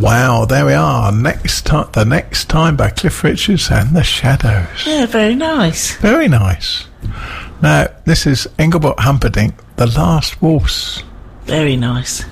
Wow, there we are. The next time by Cliff Richards and the Shadows. Yeah, very nice. Very nice. Now, this is Engelbert Humperdinck, The Last Waltz. Very nice.